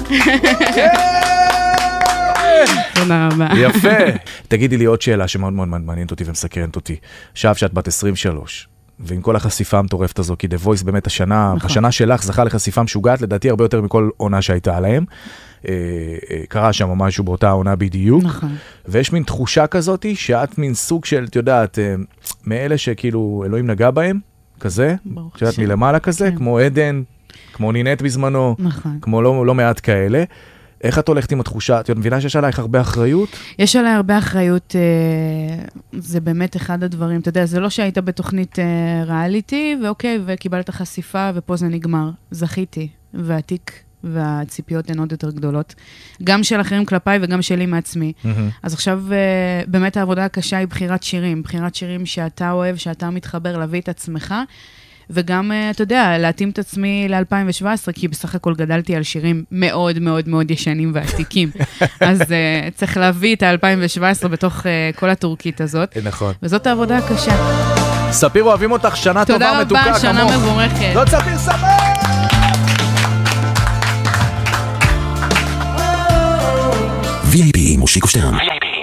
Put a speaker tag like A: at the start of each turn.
A: תודה רבה.
B: יפה. תגידי לי עוד שאלה שמאוד מאוד מעניינת אותי ומסקרנת אותי. עכשיו שאת בת 23, ועם כל החשיפה המטורפת הזו, כי The Voice באמת השנה שלך זכה לחשיפה משוגעת, לדעתי הרבה יותר מכל עונה שהייתה עליהם. קרה שם משהו באותה עונה בדיוק.
A: נכון.
B: ויש מין תחושה כזאת שאת מין סוג של, את יודעת, מאלה שכאילו אלוהים נגע בהם, כזה, שאת מלמעלה כזה, כמו עדן, כמו נינט בזמנו, כמו לא מעט כאלה. איך את הולכת עם התחושה? את מבינה שיש עלייך הרבה אחריות?
A: יש עליי הרבה אחריות, זה באמת אחד הדברים, אתה יודע, זה לא שהיית בתוכנית ריאליטי, ואוקיי, וקיבלת חשיפה, ופה זה נגמר. זכיתי, והתיק והציפיות הן עוד יותר גדולות. גם של אחרים כלפיי וגם שלי מעצמי. אז עכשיו, באמת העבודה הקשה היא בחירת שירים. בחירת שירים שאתה אוהב, שאתה מתחבר, להביא את עצמך, וגם, אתה יודע, להתאים את עצמי ל-2017, כי בסך הכל גדלתי על שירים מאוד מאוד מאוד ישנים ועתיקים. אז צריך להביא את ה-2017 בתוך כל הטורקית הזאת.
B: נכון.
A: וזאת העבודה הקשה.
B: ספיר, אוהבים אותך, שנה טובה, מתוקה,
A: תודה רבה, שנה מבורכת.
B: זאת ספיר סבבה!
C: VIP מושיקו שטרן.